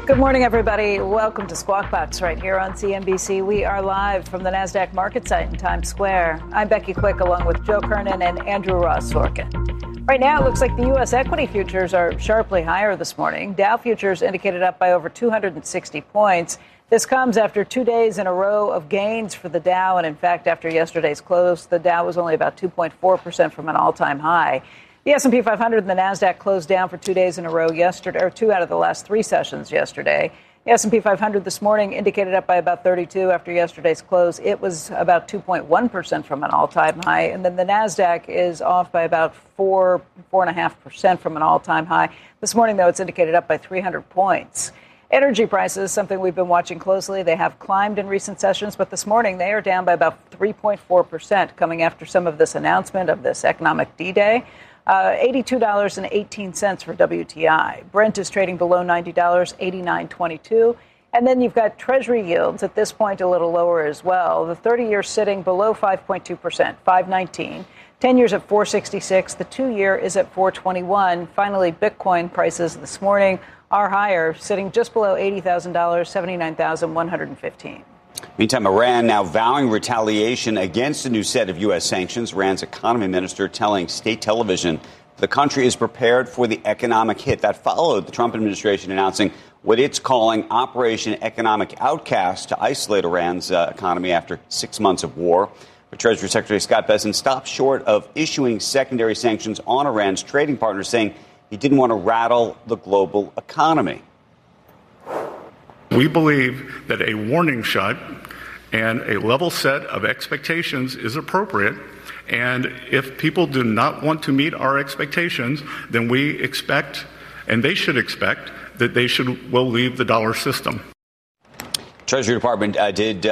Good morning, everybody. Welcome to Squawk Box right here on CNBC. We are live from the NASDAQ market site in Times Square. I'm Becky Quick along with Joe Kernan and Andrew Ross Sorkin. Right now, it looks like the U.S. equity futures are sharply higher this morning. Dow futures indicated up by over 260 points. This comes after 2 days in a row of gains for the Dow. And in fact, after yesterday's close, the Dow was only about 2.4% from an all-time high. The S&P 500 and the NASDAQ closed down for 2 days in a row yesterday, or 2 out of the last 3 sessions yesterday. The S&P 500 this morning indicated up by about 32 after yesterday's close. It was about 2.1% from an all-time high. And then the NASDAQ is off by about 4.5% from an all-time high. This morning, though, it's indicated up by 300 points. Energy prices, something we've been watching closely. They have climbed in recent sessions, but this morning they are down by about 3.4%, coming after some of this announcement of this economic D-Day. $82.18 for WTI. Brent is trading below $90, $89.22. And then you've got Treasury yields at this point a little lower as well. The 30-year sitting below 5.2%, 5.19. 10 years at 4.66. The 2-year is at 4.21. Finally, Bitcoin prices this morning are higher, sitting just below $80,000, $79,115. Meantime, Iran now vowing retaliation against a new set of U.S. sanctions. Iran's economy minister telling state television the country is prepared for the economic hit. That followed the Trump administration announcing what it's calling Operation Economic Outcast to isolate Iran's economy after 6 months of war. But Treasury Secretary Scott Bessent stopped short of issuing secondary sanctions on Iran's trading partners, saying he didn't want to rattle the global economy. We believe that a warning shot and a level set of expectations is appropriate. And if people do not want to meet our expectations, then we expect, and they should expect, that will leave the dollar system. Treasury Department did